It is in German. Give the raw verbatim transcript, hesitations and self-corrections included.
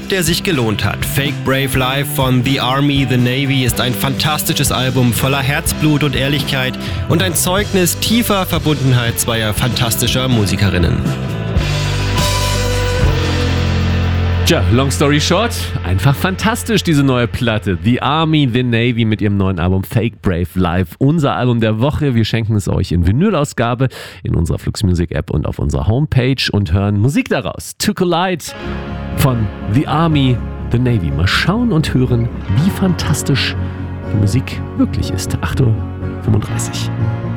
der sich gelohnt hat. Fake Brave Life von The Army, The Navy ist ein fantastisches Album voller Herzblut und Ehrlichkeit und ein Zeugnis tiefer Verbundenheit zweier fantastischer Musikerinnen. Tja, long story short, einfach fantastisch diese neue Platte. The Army, The Navy mit ihrem neuen Album Fake Brave Life. Unser Album der Woche. Wir schenken es euch in Vinylausgabe in unserer Flux Music App und auf unserer Homepage und hören Musik daraus. To Collide von The Army, The Navy. Mal schauen und hören, wie fantastisch die Musik wirklich ist. acht Uhr fünfunddreißig.